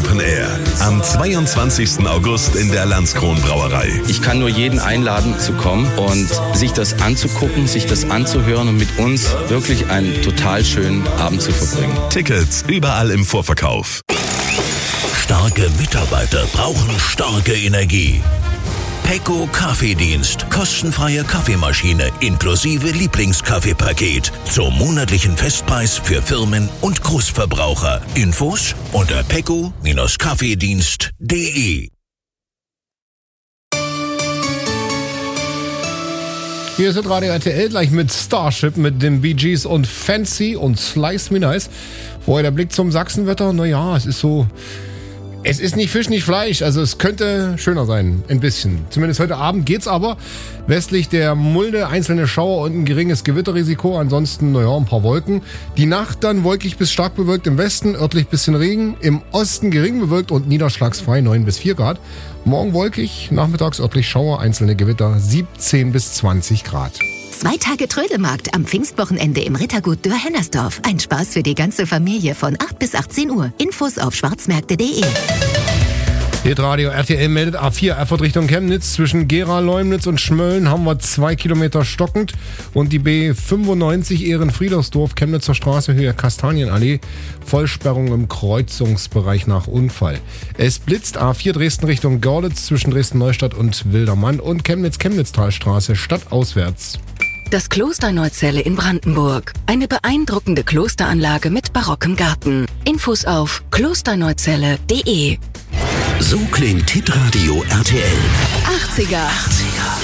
Open Air. Am 22. August in der Landskron Brauerei. Ich kann nur jeden einladen zu kommen und sich das anzugucken, sich das anzuhören und mit uns wirklich einen total schönen Abend zu verbringen. Tickets überall im Vorverkauf. Starke Mitarbeiter brauchen starke Energie. Pecco Kaffeedienst. Kostenfreie Kaffeemaschine inklusive Lieblingskaffeepaket. Zum monatlichen Festpreis für Firmen und Großverbraucher. Infos unter pecco-kaffeedienst.de. Hier ist das Radio RTL gleich mit Starship, mit den Bee Gees und Fancy und Slice Me Nice. Vorher der Blick zum Sachsenwetter. Naja, es ist so... Es ist nicht Fisch, nicht Fleisch, also es könnte schöner sein, ein bisschen. Zumindest heute Abend geht's aber. Westlich der Mulde, einzelne Schauer und ein geringes Gewitterrisiko. Ansonsten, ein paar Wolken. Die Nacht dann wolkig bis stark bewölkt im Westen, örtlich bisschen Regen. Im Osten gering bewölkt und niederschlagsfrei 9 bis 4 Grad. Morgen wolkig, nachmittags örtlich Schauer, einzelne Gewitter 17 bis 20 Grad. 2 Tage Trödelmarkt am Pfingstwochenende im Rittergut Dürr-Hennersdorf. Ein Spaß für die ganze Familie von 8 bis 18 Uhr. Infos auf schwarzmärkte.de. Hitradio RTL meldet A4 Erfurt Richtung Chemnitz. Zwischen Gera, Leumnitz und Schmölln haben wir 2 Kilometer stockend. Und die B95 Ehrenfriedersdorf, Chemnitzer Straße, Höhe Kastanienallee. Vollsperrung im Kreuzungsbereich nach Unfall. Es blitzt A4 Dresden Richtung Görlitz zwischen Dresden-Neustadt und Wildermann. Und Chemnitz-Chemnitztalstraße stadtauswärts. Das Kloster Neuzelle in Brandenburg. Eine beeindruckende Klosteranlage mit barockem Garten. Infos auf klosterneuzelle.de. So klingt Hitradio RTL. 80er.